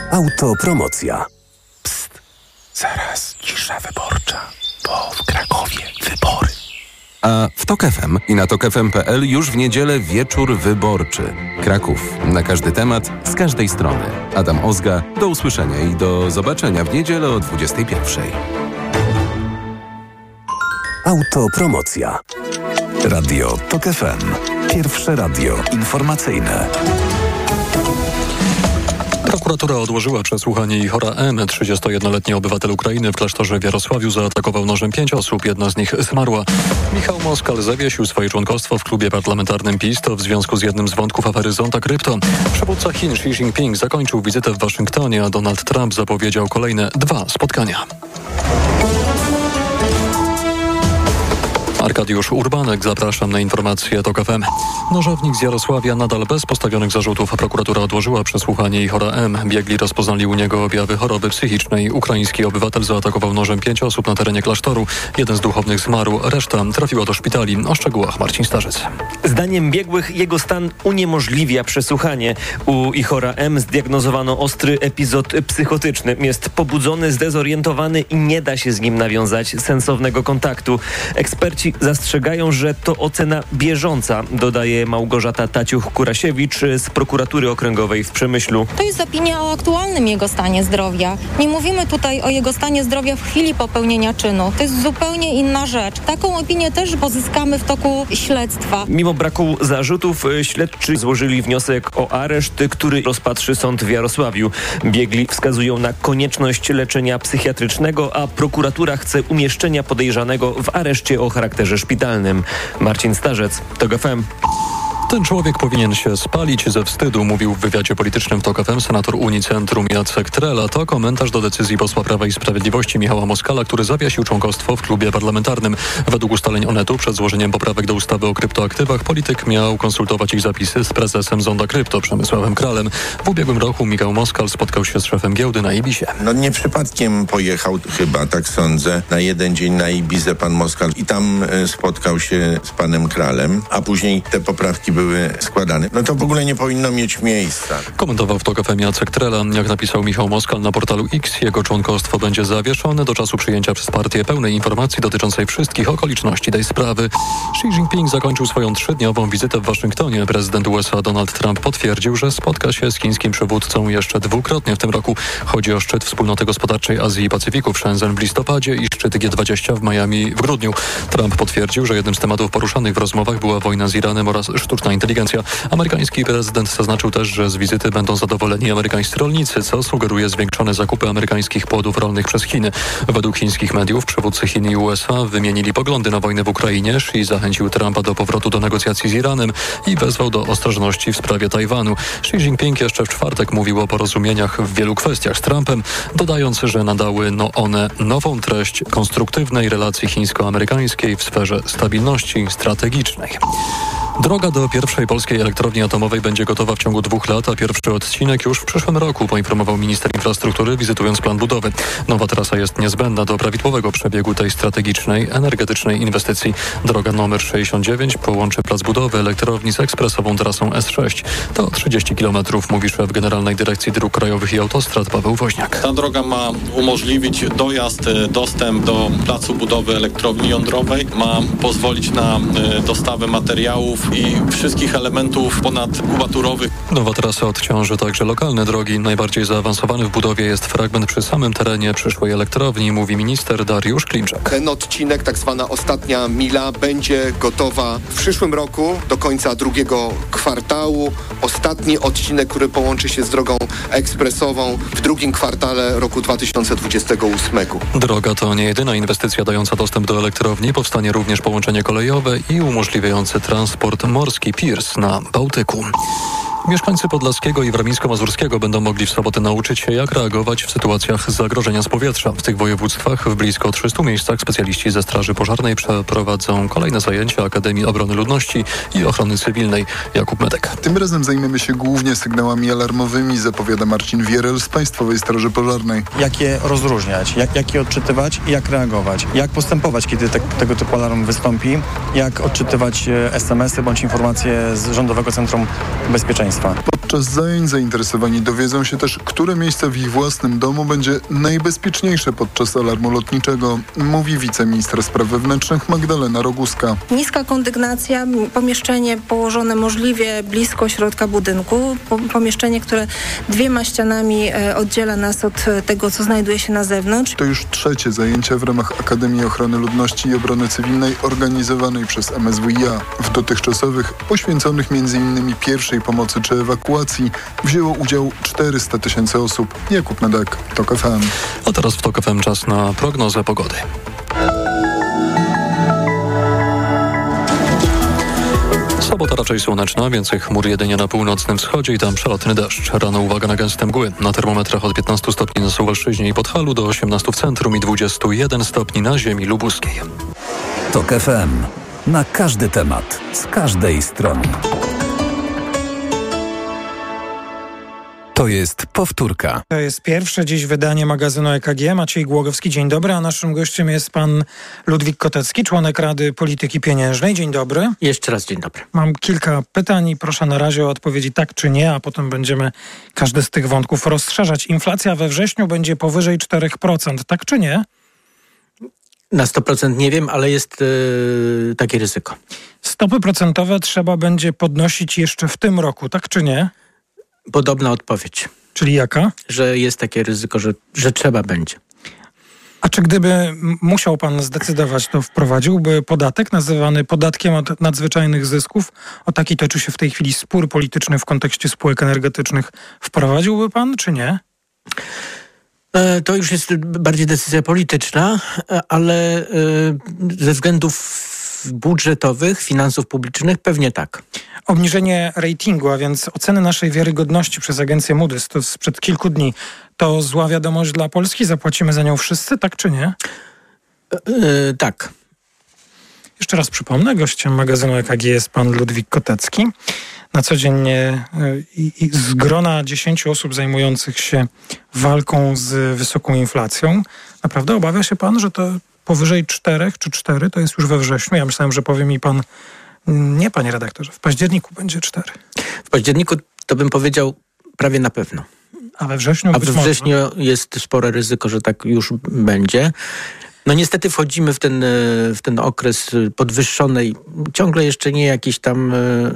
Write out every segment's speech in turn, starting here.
Autopromocja. Psst, zaraz cisza wyborcza, bo w Krakowie wybory. A w TOK FM i na tokfm.pl już w niedzielę wieczór wyborczy. Kraków. Na każdy temat, z każdej strony. Adam Ozga. Do usłyszenia i do zobaczenia w niedzielę o 21:00. Autopromocja. Radio TOK FM. Pierwsze radio informacyjne. Prokuratura odłożyła przesłuchanie Ihora M., 31-letni obywatel Ukrainy w klasztorze w Jarosławiu zaatakował nożem 5 osób, jedna z nich zmarła. Michał Moskal zawiesił swoje członkostwo w klubie parlamentarnym PiS w związku z jednym z wątków afery Zonda Krypto. Przywódca Chin Xi Jinping zakończył wizytę w Waszyngtonie, a Donald Trump zapowiedział kolejne 2 spotkania. Arkadiusz Urbanek, zapraszam na informacje TOK FM. Nożownik z Jarosławia nadal bez postawionych zarzutów. Prokuratura odłożyła przesłuchanie Ihora M. Biegli rozpoznali u niego objawy choroby psychicznej. Ukraiński obywatel zaatakował nożem 5 osób na terenie klasztoru. Jeden z duchownych zmarł, reszta trafiła do szpitali. O szczegółach Marcin Starzec. Zdaniem biegłych jego stan uniemożliwia przesłuchanie. U Ihora M. zdiagnozowano ostry epizod psychotyczny. Jest pobudzony, zdezorientowany i nie da się z nim nawiązać sensownego kontaktu. Eksperci zastrzegają, że to ocena bieżąca, dodaje Małgorzata Taciuch-Kurasiewicz z Prokuratury Okręgowej w Przemyślu. To jest opinia o aktualnym jego stanie zdrowia. Nie mówimy tutaj o jego stanie zdrowia w chwili popełnienia czynu. To jest zupełnie inna rzecz. Taką opinię też pozyskamy w toku śledztwa. Mimo braku zarzutów śledczy złożyli wniosek o areszt, który rozpatrzy sąd w Jarosławiu. Biegli wskazują na konieczność leczenia psychiatrycznego, a prokuratura chce umieszczenia podejrzanego w areszcie o charakterze szpitalnym. Marcin Starzec, TOK FM. Ten człowiek powinien się spalić ze wstydu, mówił w wywiadzie politycznym w TOK FM senator Unii Centrum Jacek Trela. To komentarz do decyzji posła Prawa i Sprawiedliwości Michała Moskala, który zawiesił członkostwo w klubie parlamentarnym. Według ustaleń Onetu przed złożeniem poprawek do ustawy o kryptoaktywach polityk miał konsultować ich zapisy z prezesem Zonda Krypto Przemysławem Kralem. W ubiegłym roku Michał Moskal spotkał się z szefem giełdy na Ibizie. Nie przypadkiem pojechał, chyba tak sądzę, na jeden dzień na Ibizę pan Moskal i tam spotkał się z panem Kralem, a później te poprawki były składane. To w ogóle nie powinno mieć miejsca. Komentował w TOK FM Jacek Trela. Jak napisał Michał Moskal na portalu X, jego członkostwo będzie zawieszone do czasu przyjęcia przez partię pełnej informacji dotyczącej wszystkich okoliczności tej sprawy. Xi Jinping zakończył swoją 3-dniową wizytę w Waszyngtonie. Prezydent USA Donald Trump potwierdził, że spotka się z chińskim przywódcą jeszcze 2-krotnie w tym roku. Chodzi o szczyt Wspólnoty Gospodarczej Azji i Pacyfiku w Shenzhen w listopadzie i szczyt G20 w Miami w grudniu. Trump potwierdził, że jednym z tematów poruszanych w rozmowach była wojna z Iranem oraz sztuczna inteligencja. Amerykański prezydent zaznaczył też, że z wizyty będą zadowoleni amerykańscy rolnicy, co sugeruje zwiększone zakupy amerykańskich płodów rolnych przez Chiny. Według chińskich mediów przywódcy Chin i USA wymienili poglądy na wojnę w Ukrainie. Xi zachęcił Trumpa do powrotu do negocjacji z Iranem i wezwał do ostrożności w sprawie Tajwanu. Xi Jinping jeszcze w czwartek mówił o porozumieniach w wielu kwestiach z Trumpem, dodając, że nadały one nową treść konstruktywnej relacji chińsko-amerykańskiej w sferze stabilności strategicznej. Droga do pierwszej polskiej elektrowni atomowej będzie gotowa w ciągu 2 lat, a pierwszy odcinek już w przyszłym roku, poinformował minister infrastruktury, wizytując plan budowy. Nowa trasa jest niezbędna do prawidłowego przebiegu tej strategicznej, energetycznej inwestycji. Droga nr 69 połączy plac budowy elektrowni z ekspresową trasą S6. To 30 km, mówi szef Generalnej Dyrekcji Dróg Krajowych i Autostrad Paweł Woźniak. Ta droga ma umożliwić dojazd, dostęp do placu budowy elektrowni jądrowej, ma pozwolić na dostawę materiałów i wszystkich elementów ponadkubaturowych. Nowa trasa odciąży także lokalne drogi. Najbardziej zaawansowany w budowie jest fragment przy samym terenie przyszłej elektrowni, mówi minister Dariusz Klimczak. Ten odcinek, tak zwana ostatnia mila, będzie gotowa w przyszłym roku do końca 2. kwartału. Ostatni odcinek, który połączy się z drogą ekspresową w 2. kwartale roku 2028. Droga to nie jedyna inwestycja dająca dostęp do elektrowni. Powstanie również połączenie kolejowe i umożliwiający transport morski Pirs na Bałtyku. Mieszkańcy Podlaskiego i Warmińsko-Mazurskiego będą mogli w sobotę nauczyć się, jak reagować w sytuacjach zagrożenia z powietrza. W tych województwach w blisko 300 miejscach specjaliści ze Straży Pożarnej przeprowadzą kolejne zajęcia Akademii Obrony Ludności i Ochrony Cywilnej. Jakub Medek. Tym razem zajmiemy się głównie sygnałami alarmowymi, zapowiada Marcin Wierel z Państwowej Straży Pożarnej. Jak je rozróżniać, jak je odczytywać i jak reagować. Jak postępować, kiedy tego typu alarm wystąpi, jak odczytywać SMS-y bądź informacje z Rządowego Centrum Bezpieczeństwa. Podczas zajęć zainteresowani dowiedzą się też, które miejsce w ich własnym domu będzie najbezpieczniejsze podczas alarmu lotniczego, mówi wiceminister spraw wewnętrznych Magdalena Roguska. Niska kondygnacja, pomieszczenie położone możliwie blisko środka budynku, pomieszczenie, które 2 ścianami oddziela nas od tego, co znajduje się na zewnątrz. To już 3. zajęcia w ramach Akademii Ochrony Ludności i Obrony Cywilnej organizowanej przez MSWiA. W dotychczasowych, poświęconych m.in. pierwszej pomocy czy ewakuacji, wzięło udział 400 000 osób. Jakub Nadek, TOK FM. A teraz w TOK FM czas na prognozę pogody. Sobota raczej słoneczna, więcej chmur jedynie na północnym wschodzie i tam przelotny deszcz. Rano uwaga na gęste mgły. Na termometrach od 15 stopni na Suwalszczyźnie i Podhalu do 18 w centrum i 21 stopni na ziemi lubuskiej. TOK FM. Na każdy temat, z każdej strony. To jest powtórka. To jest pierwsze dziś wydanie magazynu EKG. Maciej Głogowski, dzień dobry, a naszym gościem jest pan Ludwik Kotecki, członek Rady Polityki Pieniężnej. Dzień dobry. Jeszcze raz dzień dobry. Mam kilka pytań i proszę na razie o odpowiedzi tak czy nie, a potem będziemy każdy z tych wątków rozszerzać. Inflacja we wrześniu będzie powyżej 4%, tak czy nie? Na 100% nie wiem, ale jest takie ryzyko. Stopy procentowe trzeba będzie podnosić jeszcze w tym roku, tak czy nie? Podobna odpowiedź. Czyli jaka? Że jest takie ryzyko, że trzeba będzie. A czy gdyby musiał pan zdecydować, to wprowadziłby podatek nazywany podatkiem od nadzwyczajnych zysków? O taki toczy się w tej chwili spór polityczny w kontekście spółek energetycznych. Wprowadziłby pan, czy nie? To już jest bardziej decyzja polityczna, ale ze względów budżetowych, finansów publicznych pewnie tak. Obniżenie ratingu, a więc oceny naszej wiarygodności przez agencję Moody's, to sprzed kilku dni, to zła wiadomość dla Polski? Zapłacimy za nią wszyscy, tak czy nie? Tak. Jeszcze raz przypomnę, gościem magazynu EKG jest pan Ludwik Kotecki. Na co dzień z grona 10 osób zajmujących się walką z wysoką inflacją. Naprawdę obawia się pan, że to powyżej 4 czy 4 to jest już we wrześniu? Ja myślałem, że powie mi pan, nie panie redaktorze, w październiku będzie 4. W październiku to bym powiedział prawie na pewno. A we wrześniu? A we wrześniu jest spore ryzyko, że tak już będzie. No niestety wchodzimy w ten okres podwyższonej, ciągle jeszcze nie jakiejś tam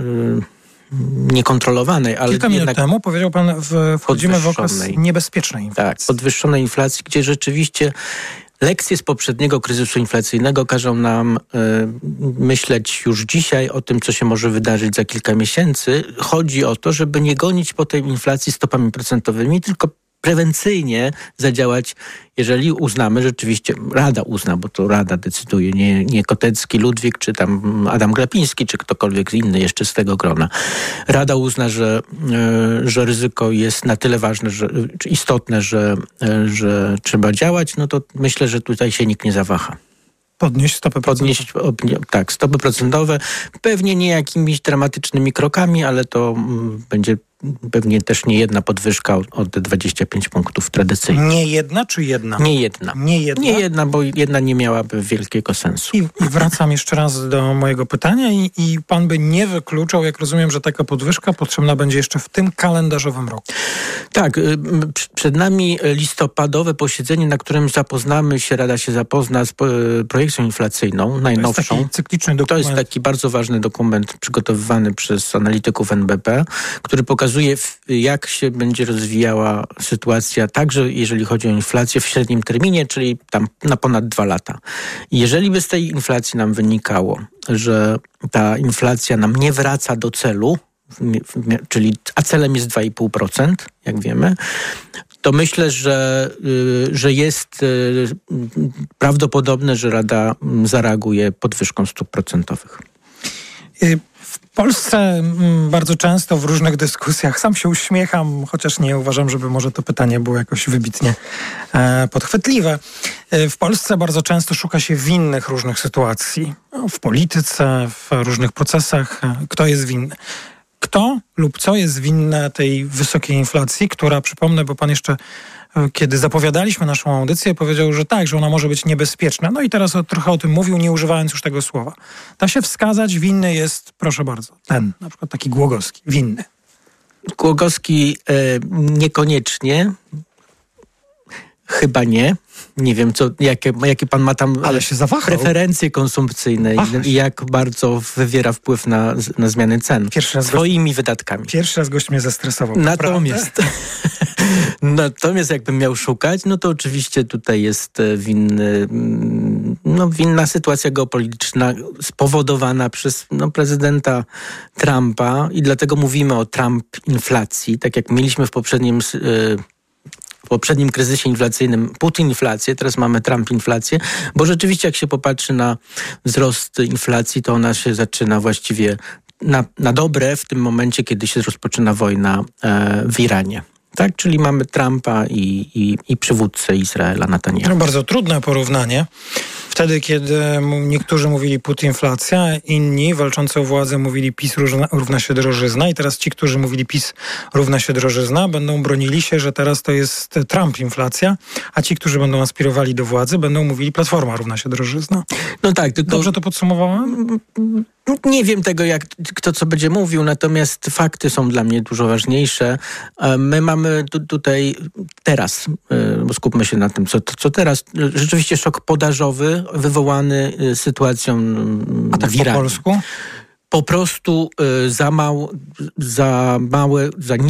niekontrolowanej, ale kilka minut temu powiedział pan, wchodzimy w okres niebezpiecznej inflacji. Tak, podwyższonej inflacji, gdzie rzeczywiście lekcje z poprzedniego kryzysu inflacyjnego każą nam myśleć już dzisiaj o tym, co się może wydarzyć za kilka miesięcy. Chodzi o to, żeby nie gonić po tej inflacji stopami procentowymi, tylko prewencyjnie zadziałać, jeżeli uznamy rzeczywiście, Rada uzna, bo to Rada decyduje, nie Kotecki, Ludwik, czy tam Adam Glapiński, czy ktokolwiek inny jeszcze z tego grona. Rada uzna, że ryzyko jest na tyle ważne, czy istotne, że trzeba działać, no to myślę, że tutaj się nikt nie zawaha. Podnieść stopy procentowe. Tak, stopy procentowe. Pewnie nie jakimiś dramatycznymi krokami, ale to będzie pewnie też nie jedna podwyżka od 25 punktów tradycyjnie. Nie jedna czy jedna? Nie jedna. Nie jedna? Nie jedna, bo jedna nie miałaby wielkiego sensu. I wracam jeszcze raz do mojego pytania i pan by nie wykluczał, jak rozumiem, że taka podwyżka potrzebna będzie jeszcze w tym kalendarzowym roku. Tak, przed nami listopadowe posiedzenie, na którym Rada się zapozna z projekcją inflacyjną, najnowszą. To jest taki cykliczny dokument. To jest taki bardzo ważny dokument przygotowywany przez analityków NBP, który pokazuje, jak się będzie rozwijała sytuacja, także jeżeli chodzi o inflację w średnim terminie, czyli tam na ponad 2 lata. Jeżeli by z tej inflacji nam wynikało, że ta inflacja nam nie wraca do celu, a celem jest 2,5%, jak wiemy, to myślę, że jest prawdopodobne, że Rada zareaguje podwyżką stóp procentowych. W Polsce bardzo często w różnych dyskusjach, sam się uśmiecham, chociaż nie uważam, żeby może to pytanie było jakoś wybitnie podchwytliwe. W Polsce bardzo często szuka się winnych różnych sytuacji. W polityce, w różnych procesach. Kto jest winny? Kto lub co jest winne tej wysokiej inflacji, która, przypomnę, bo pan jeszcze, kiedy zapowiadaliśmy naszą audycję, powiedział, że tak, że ona może być niebezpieczna. No i teraz trochę o tym mówił, nie używając już tego słowa. Da się wskazać, winny jest, proszę bardzo, ten, na przykład taki Głogowski, winny. Głogowski niekoniecznie. Chyba nie. Nie wiem, jakie pan ma tam preferencje konsumpcyjne i jak bardzo wywiera wpływ na zmiany cen swoimi wydatkami. Pierwszy raz gość mnie zestresował. Natomiast jakbym miał szukać, no to oczywiście tutaj jest winna sytuacja geopolityczna spowodowana przez prezydenta Trumpa i dlatego mówimy o Trump-inflacji, tak jak mieliśmy w poprzednim kryzysie inflacyjnym Putin-inflację, teraz mamy Trump-inflację, bo rzeczywiście jak się popatrzy na wzrost inflacji, to ona się zaczyna właściwie na dobre w tym momencie, kiedy się rozpoczyna wojna w Iranie. Tak, czyli mamy Trumpa i przywódcę Izraela Netanyahu. To bardzo trudne porównanie. Wtedy, kiedy niektórzy mówili putinflacja, inni walczący o władzę mówili PiS równa się drożyzna i teraz ci, którzy mówili PiS równa się drożyzna, będą bronili się, że teraz to jest Trump-inflacja, a ci, którzy będą aspirowali do władzy, będą mówili Platforma równa się drożyzna. No tak. Tylko dobrze to podsumowałem? Nie wiem tego, kto co będzie mówił, natomiast fakty są dla mnie dużo ważniejsze. My mamy tutaj teraz, bo skupmy się na tym, co teraz, rzeczywiście szok podażowy wywołany sytuacją w Iranie. Po polsku? Po prostu za